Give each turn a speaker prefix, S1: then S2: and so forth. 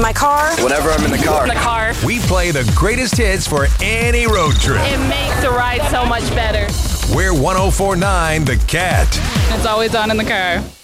S1: my car.
S2: Whenever I'm in the car.
S3: In the car.
S4: We play the greatest hits for any road trip.
S3: It makes the ride so much better.
S4: We're 104.9 The Cat.
S3: It's always on in the car.